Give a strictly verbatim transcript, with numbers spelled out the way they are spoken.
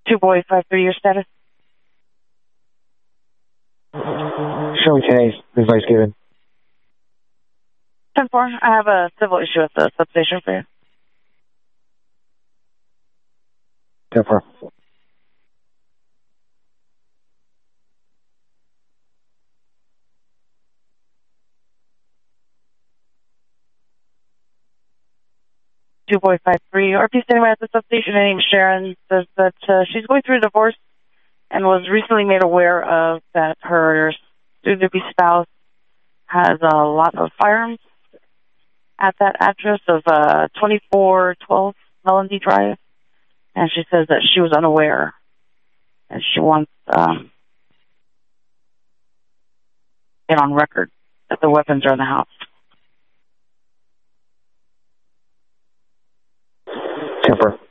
Two boy five three, your status? Show me today's advice given. ten four, I have a civil issue at the substation for you. ten four. Two boy five three, R P standing by at the substation. Her name is Sharon. Says that uh, she's going through a divorce and was recently made aware of that her soon-to-be spouse has a lot of firearms at that address of uh, twenty-four twelve Melody Drive, and she says that she was unaware, and she wants um, it on record that the weapons are in the house. ten four.